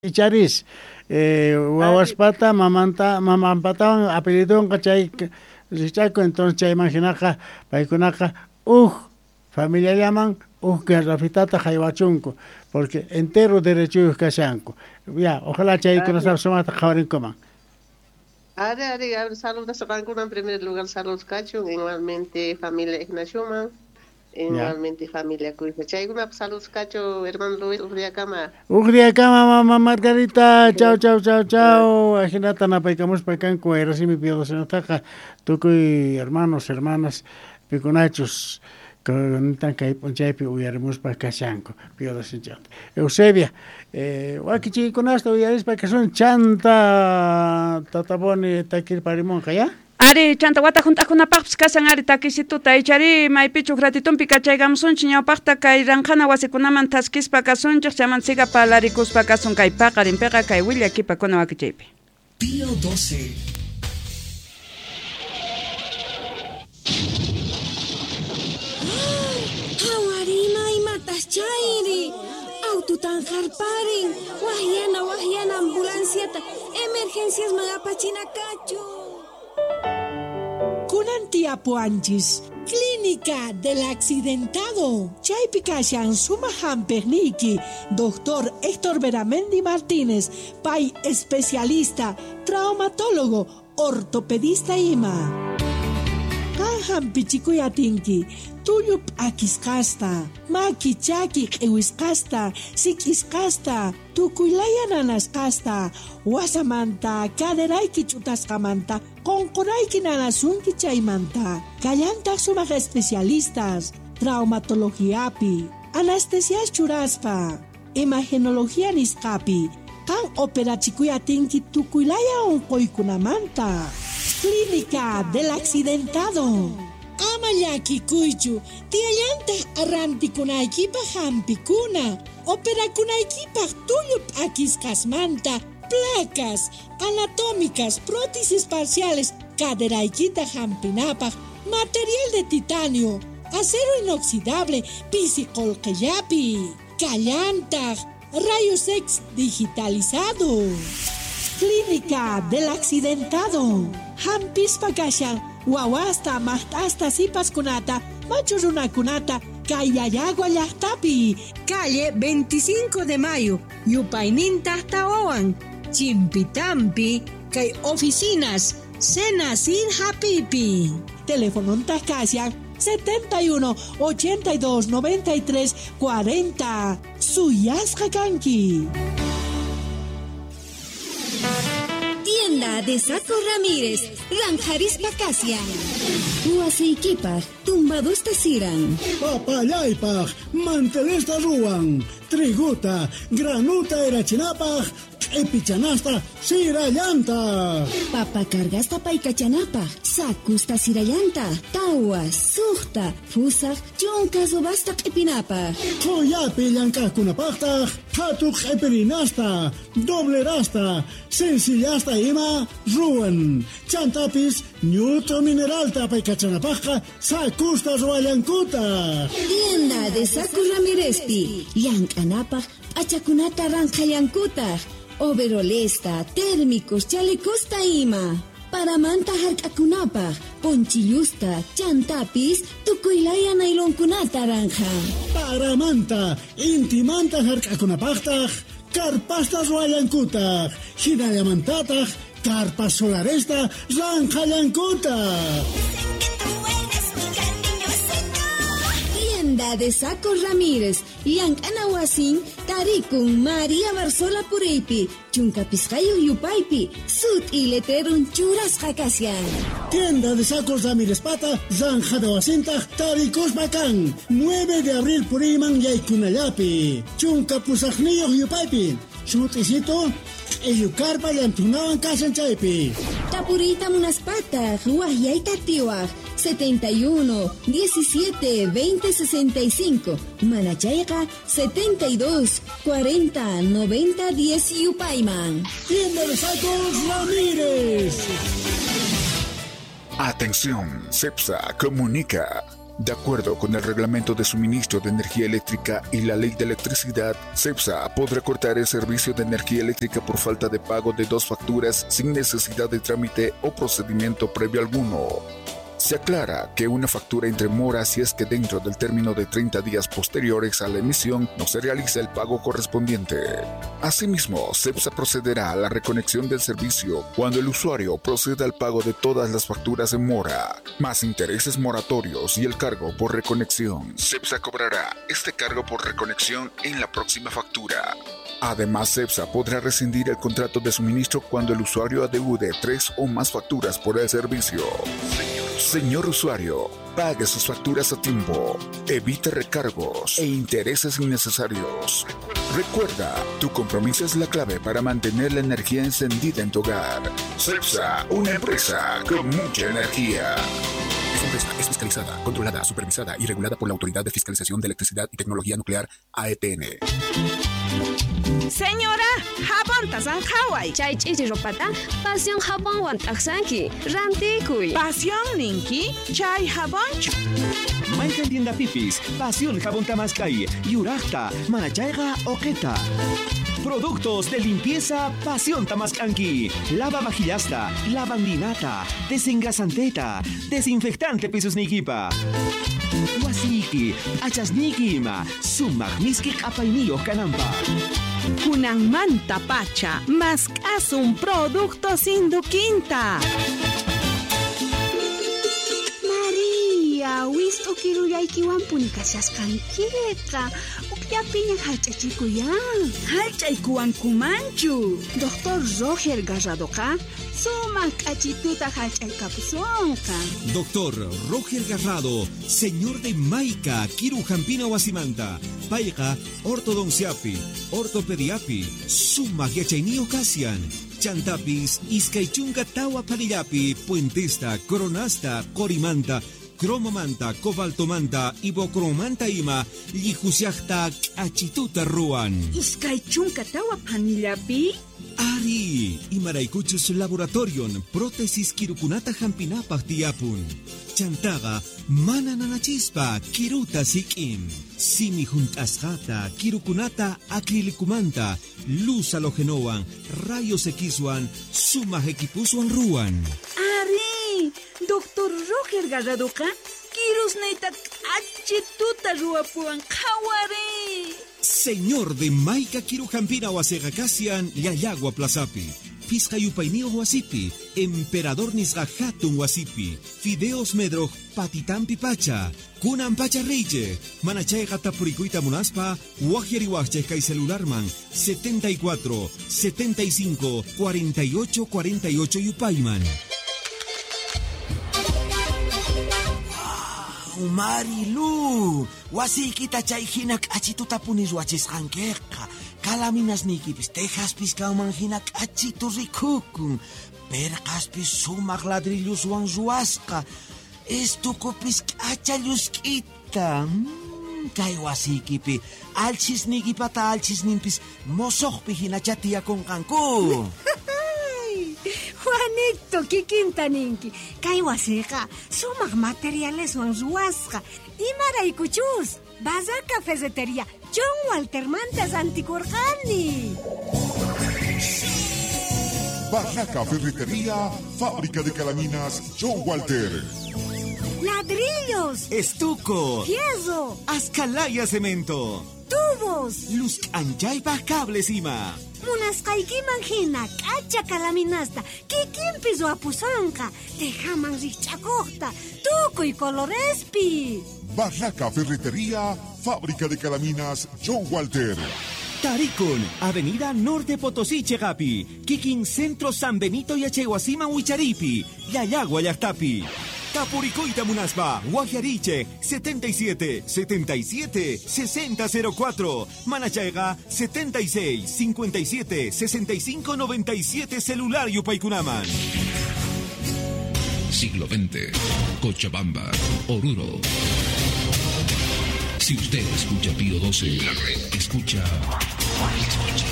Icharis, wawaspata, mamampatawan, apelidon, chay, richaco, entonces chay imaginaca, paicunaca, familia llaman, garrafitata, jaivachunco, porque entero derecho cashanco. Ya, ojalá chay con las somata jabarin coman. Saludos a en primer lugar, saludos Cacho, igualmente familia Ignacio. Igualmente familia Cuisa. Chayguna saludos Cacho, hermano Luis Ugriacama. Ugriacama, mamá Margarita, chao. Ajinata napaicamos paicanco, era si mi piodo se notaja, tucuy hermanas, piconachos, con tan que ponchaipi huyaremos para Cashanco, piodo sin chanta. Eusebia, wakichi con hasta huyares para que son chanta, tataboni, taquir parimonja, ¿ya? Ari chanta wata juntakunapaqpas kasan ari takisituta ichari maypichu gratitumpi kachaygamsunchik ñawpaqta kay ranjana wasikunaman taskispa kasunchik chamansiga palarikuspa kasun kay paqarinpiqa kay willakipakuna wakichaypi. Pío 12. Hawarima imatas chayri aututan harparin wahyana ambulanciata emergencias magapachina Cacho. Kunantiapuanchis, Clínica del Accidentado, Chaypicashan Sumahan Perniki, Doctor Héctor Beramendi Martínez, Pai especialista, traumatólogo, ortopedista IMA. Kanhan Pichikuyatinki, Tuyup Akiskasta, Maki Chaki Ewiskasta, Sikiskasta, Tukuilayanaskasta, Wasamanta, Kaderaiki Chutaskamanta, Konkoraiki Nanasunki Chaimanta, Kallanta Sumak especialistas, traumatología-pi, anestesias churaspa, imagenología niskapi, Kan operachikuyatinki Tukuilaya onkoikunamanta. Clínica del Accidentado. Amayaki Kuichu, Tiayanta Arrantikunaikipa Hampikuna, Operakunaikipa Tuyup Akiskasmanta, placas anatómicas, prótesis parciales, Caderaikita Hampinapa, material de titanio, acero inoxidable, Pisicolqueyapi, Callanta, rayos X digitalizado. Clínica del Accidentado. Hampis Pakashan, Wawasta, Mahtasta, Sipas Kunata, Machuruna Kunata, Kayayagua Yahtapi. Calle 25 de Mayo, Yupainin Tahtaoan, Chimpitampi, Kay Oficinas, Senasin Hapipi. Teléfono Tascasian 71 82 93 40. Suyas Hakanki. Tienda de Saco Ramírez, Ranjaris Vacacia. Huasiquipaj, tumbados tasiran. Papayaypaj, mantelesta ruan, triguta, granuta erachinapaj, epichanasta sirayanta. Papa cargasta paikachanapaj, sakusta sirayanta, tawa, suhta, fusak, chonkas basta epinapaj. Koyapi llankajkunapajtaj, hatuk epirinasta, doblerasta, sencillasta ima, ruan. Chantapis, neutro mineralta paikachanapajka, sakusta ruayankuta. Tienda de Saco Ramírezpi, Yankanapaj, Achakunata Ranjayankuta, overolesta, térmicos, chalecos taima. Para manta harkakunapa, ponchillusta, chantapis, tukuilaya nailonkunata ranja. Para manta, intimanta harkakunapajtaj, karpasta ruayankuta, hinayamantataj, karpas solaresta, ranjayankuta. Tienda de Saco Ramírez, Llank'anawasin, Tarikun, María Barzola Pureipi, Chuncapiscayo Yupaipi, Sud y Leterun Churas Jacasian. Tienda de Sacos Ramírez Pata, Zanja de Wasinta, Taricos Bacán, 9 de abril Puriman Yaykunayapi, Chuncapusajnillo Yupaipi, Chutisito, Eyucarpa Yantunawan Casanchaipi. Tapurita Munaspata, Huayaita Tiwaj, 71 17 20 65, Manachaica 72 40 90 10 Yupaiman. Tienda de Sacos Ramírez. Atención, CEPSA comunica. De acuerdo con el Reglamento de Suministro de Energía Eléctrica y la Ley de Electricidad, CEPSA podrá cortar el servicio de energía eléctrica por falta de pago de 2 facturas sin necesidad de trámite o procedimiento previo alguno. Se aclara que una factura entre mora si es que dentro del término de 30 días posteriores a la emisión no se realiza el pago correspondiente. Asimismo, CEPSA procederá a la reconexión del servicio cuando el usuario proceda al pago de todas las facturas en mora, más intereses moratorios y el cargo por reconexión. CEPSA cobrará este cargo por reconexión en la próxima factura. Además, CEPSA podrá rescindir el contrato de suministro cuando el usuario adeude 3 o más facturas por el servicio. Señor usuario, pague sus facturas a tiempo, evite recargos e intereses innecesarios. Recuerda, tu compromiso es la clave para mantener la energía encendida en tu hogar. CEPSA, una empresa con mucha energía. Esta empresa es fiscalizada, controlada, supervisada y regulada por la Autoridad de Fiscalización de Electricidad y Tecnología Nuclear, AETN. Señora, jabón tasan Hawaii. Chay chichi ropata, pasión jabón wan taksanki, rantikuy. Pasión ninki, chay jabón. Maika tienda pipis, pasión jabón tamaskai, yurachta, manachaiga oqueta. Productos de limpieza Pasión Tamascanqui. Lava vajillasta, lavandinata, desengrasanteta, desinfectante pisos niquipa. Wasiki, achasnikima, sumak miskik apainillo canampa. Kunan manta pacha, mascas un producto sin duquinta. María, wisto kiruyaykiwan punikashasqankita. Ukllapiña hallch'achikuyan. Hallch'aykuwan kumanchu. Doctor Roger Garradoqa, sumak k'achituta hallch'aykapusunqa. Doctor Roger Garrado, señor de Maica, Kirujampina Wasimanta. Paiqa, ortodonciapi, ortopediapi, sumak yachayniyuq kasyan. Chantapis, iskaychunka tawa parillapi, puentesta, coronasta, corimanta, cromomanta, cobaltomanta, ibocromanta ima, lijusiachta, achituta ruan. Iskaychunka tawa panillapi? Ari, imaraykuchus laboratorion, prótesis kirukunata hampinapaq tiyapun. Chantaga, mana nanachispa, kiruta sikim. Simi juntasjata, kirukunata acrilikumanta, luz halogenoan, rayos Xwan, suma equipuswan ruan. Ari, Doctor Roger Garradoqa, kirus neita achituta ruapuan kawari. Señor de Maica Kirujampina Wasegacasian, Yayagua Plazapi. Fiscayupainio Wasipi, Emperador Nisgahatun Wasipi, Fideos Medroj Patitampi Pacha, Kunan Pacha Reije, Manachay Gatapuricuita Munaspa, Wajeriwache Kai Celularman, 74 75 48 48 Yupayman. Marilu, wasikita chayhinak achituta punis wachisqankiqa. Kalaminas nikipis tejaspis kaumanhinak achitu rikukun. Perqaspis sumaq ladrilluswan ruwasqa. Estukupis k'achallusk'ita. Kay wasikipi alchisnikipata alchisninpis mosoqpi hina chatiyakunqanku. Juanito, kikinta ninki. Kay wasiqa, sumaq materiales wan ruwasqa. Imaraykuchus, Bazar Cafetería, John Walter Mantas Anticorjani. Barraca Ferretería, fábrica de calaminas John Walter. Ladrillos, estuco, fierro, ascalaya cemento, tubos, luz anchaypa cables ima. Munasqaykiman hina k'acha kalaminasta kikinpis wapusanqa tejaman riqch'akuqta tukuy colorespi. Barraca Ferretería, fábrica de calaminas John Walter. Tarikun, Avenida Norte Potosí Chegapi, Kikin Centro San Benito y Achehuasima Huicharipi, Yayagua Yachtapi. Tapuricoita Munaspa, Guajariche, 77 77 6004. Manachaiga, 76 57 65 97 celular Yupaykunaman. Siglo XX, Cochabamba, Oruro. Si usted escucha Pío 12, escucha